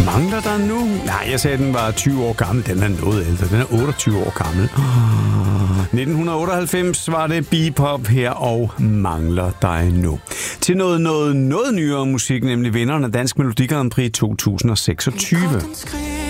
Mangler der nu? Nej, jeg sagde, den var 20 år gammel. Den er noget ældre. Den er 28 år gammel. 1998 var det Bebop her, og Mangler dig nu. Til noget nyere musik, nemlig vinderen af Dansk Melodi Grand Prix 2026.